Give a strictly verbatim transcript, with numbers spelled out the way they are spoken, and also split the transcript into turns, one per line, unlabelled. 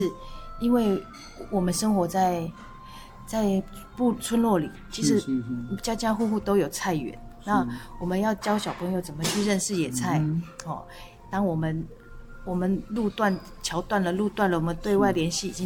因为我们生活在在部村落里，其实家家户户都有菜园。那我们要教小朋友怎么去认识野菜、嗯、哦。当我们我们路断桥断了，路断了，我们对外联系已经